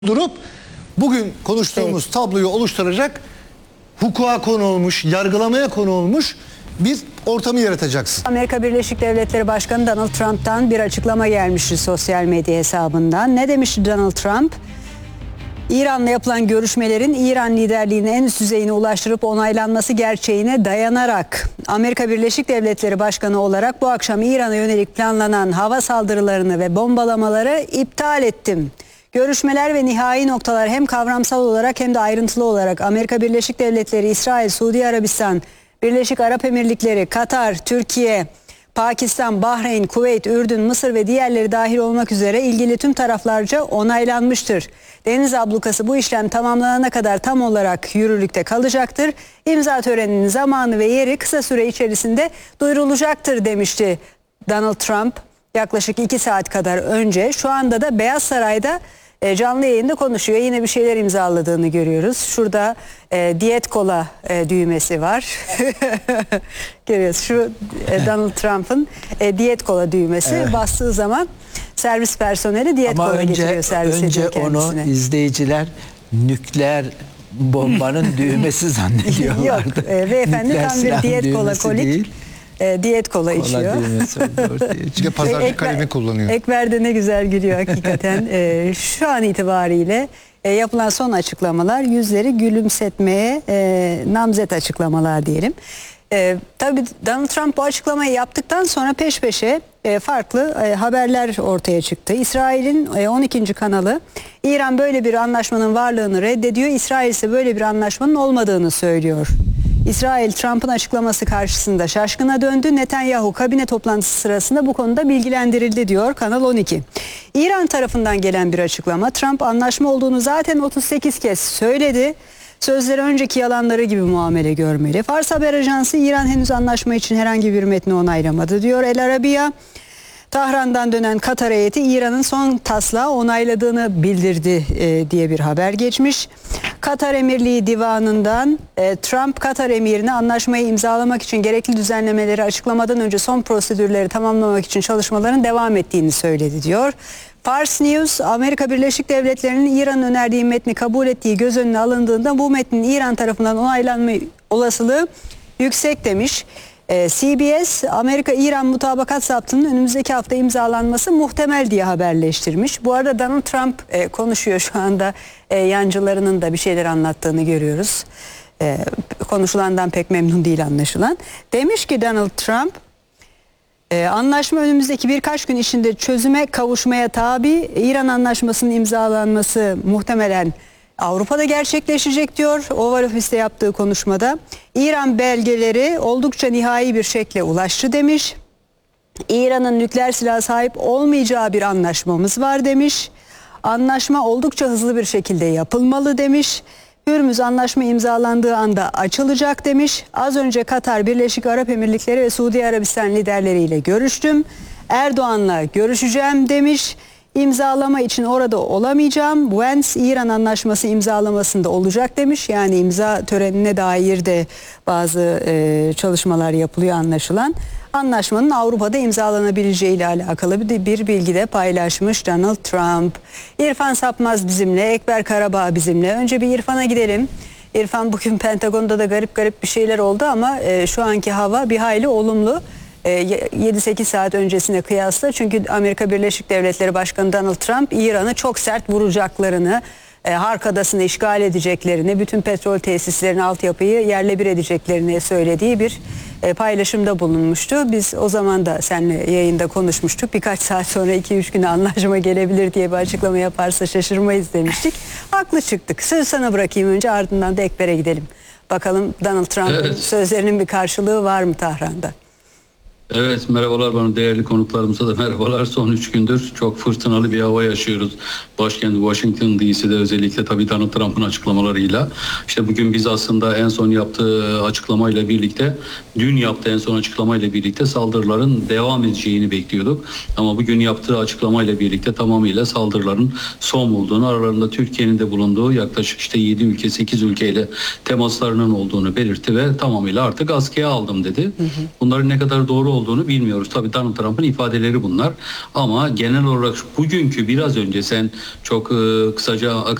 durup bugün konuştuğumuz tabloyu oluşturacak, hukuka konu olmuş, yargılamaya konu olmuş bir ortamı yaratacaksın. Amerika Birleşik Devletleri Başkanı Donald Trump'tan bir açıklama gelmişti sosyal medya hesabından. Ne demişti Donald Trump? İran'la yapılan görüşmelerin İran liderliğini en üst düzeyine ulaştırıp onaylanması gerçeğine dayanarak Amerika Birleşik Devletleri Başkanı olarak bu akşam İran'a yönelik planlanan hava saldırılarını ve bombalamaları iptal ettim. Görüşmeler ve nihai noktalar hem kavramsal olarak hem de ayrıntılı olarak Amerika Birleşik Devletleri, İsrail, Suudi Arabistan, Birleşik Arap Emirlikleri, Katar, Türkiye, Pakistan, Bahreyn, Kuveyt, Ürdün, Mısır ve diğerleri dahil olmak üzere ilgili tüm taraflarca onaylanmıştır. Deniz ablukası bu işlem tamamlanana kadar tam olarak yürürlükte kalacaktır. İmza töreninin zamanı ve yeri kısa süre içerisinde duyurulacaktır demişti Donald Trump yaklaşık 2 saat kadar önce. Şu anda da Beyaz Saray'da canlı yayında konuşuyor. Yine bir şeyler imzaladığını görüyoruz. Şurada diyet kola düğmesi var. Görüyoruz. Şu Donald Trump'ın diyet kola düğmesi. Evet. Bastığı zaman servis personeli diyet kola getiriyor servis önce kendisine. Onu izleyiciler nükleer bombanın düğmesi zannediyorlardı. Yok. Beyefendi tam bir diyet kola kolik. Değil. Diyet kola içiyor. Bir de pazarcı kalemi kullanıyor. Ekber de ne güzel gülüyor hakikaten. Şu an itibariyle yapılan son açıklamalar yüzleri gülümsetmeye namzet açıklamalar diyelim. Tabii Donald Trump bu açıklamayı yaptıktan sonra peş peşe farklı haberler ortaya çıktı. İsrail'in 12. kanalı İran böyle bir anlaşmanın varlığını reddediyor. İsrail ise böyle bir anlaşmanın olmadığını söylüyor. İsrail Trump'ın açıklaması karşısında şaşkına döndü. Netanyahu kabine toplantısı sırasında bu konuda bilgilendirildi diyor Kanal 12. İran tarafından gelen bir açıklama. Trump anlaşma olduğunu zaten 38 kez söyledi. Sözleri önceki yalanları gibi muamele görmeli. Fars Haber Ajansı İran henüz anlaşma için herhangi bir metni onaylamadı diyor. El Arabiya, Tahran'dan dönen Katar heyeti İran'ın son taslağı onayladığını bildirdi diye bir haber geçmiş. Katar Emirliği Divanı'ndan Trump Katar emirine anlaşmayı imzalamak için gerekli düzenlemeleri açıklamadan önce son prosedürleri tamamlamak için çalışmaların devam ettiğini söyledi diyor. Fars News, Amerika Birleşik Devletleri'nin İran'ın önerdiği metni kabul ettiği göz önüne alındığında bu metnin İran tarafından onaylanma olasılığı yüksek demiş. CBS, Amerika-İran mutabakat zaptının önümüzdeki hafta imzalanması muhtemel diye haberleştirmiş. Bu arada Donald Trump konuşuyor şu anda. Yancılarının da bir şeyler anlattığını görüyoruz. Konuşulandan pek memnun değil anlaşılan. Demiş ki Donald Trump, anlaşma önümüzdeki birkaç gün içinde çözüme kavuşmaya tabi. İran anlaşmasının imzalanması muhtemelen Avrupa'da gerçekleşecek diyor. Oval Ofis'te yaptığı konuşmada. İran belgeleri oldukça nihai bir şekle ulaştı demiş. İran'ın nükleer silah sahip olmayacağı bir anlaşmamız var demiş. Anlaşma oldukça hızlı bir şekilde yapılmalı demiş. Hürmüz anlaşma imzalandığı anda açılacak demiş. Az önce Katar, Birleşik Arap Emirlikleri ve Suudi Arabistan liderleriyle görüştüm. Erdoğan'la görüşeceğim demiş. İmzalama için orada olamayacağım. Vance İran anlaşması imzalamasında olacak demiş. Yani imza törenine dair de bazı çalışmalar yapılıyor anlaşılan. Anlaşmanın Avrupa'da imzalanabileceği ile alakalı bir bilgi de paylaşmış Donald Trump. İrfan Sapmaz bizimle, Ekber Karabağ bizimle. Önce bir İrfan'a gidelim. İrfan, bugün Pentagon'da da garip bir şeyler oldu ama şu anki hava bir hayli olumlu. 7-8 saat öncesine kıyasla, çünkü Amerika Birleşik Devletleri Başkanı Donald Trump İran'ı çok sert vuracaklarını, Hark Adası'nı işgal edeceklerini, bütün petrol tesislerini, altyapıyı yerle bir edeceklerini söylediği bir paylaşımda bulunmuştu. Biz o zaman da seninle yayında konuşmuştuk. Birkaç saat sonra 2-3 güne anlaşma gelebilir diye bir açıklama yaparsa şaşırmayız demiştik. Haklı çıktık. Sözü sana bırakayım önce, ardından da Ekber'e gidelim. Bakalım Donald Trump'ın sözlerinin bir karşılığı var mı Tahran'da? Evet, merhabalar, bana değerli konuklarımıza da merhabalar. Son 3 gündür çok fırtınalı bir hava yaşıyoruz. Başkent Washington DC'de özellikle tabii Donald Trump'ın açıklamalarıyla. İşte bugün biz aslında en son yaptığı açıklamayla birlikte, dün yaptığı en son açıklamayla birlikte saldırıların devam edeceğini bekliyorduk. Ama bugün yaptığı açıklamayla birlikte tamamıyla saldırıların son bulduğunu, aralarında Türkiye'nin de bulunduğu yaklaşık işte 7 ülke, 8 ülkeyle temaslarının olduğunu belirtti ve tamamıyla artık askıya aldım dedi. Bunların ne kadar doğru olduğunu bilmiyoruz. Tabii Donald Trump'ın ifadeleri bunlar. Ama genel olarak bugünkü biraz önce sen çok kısaca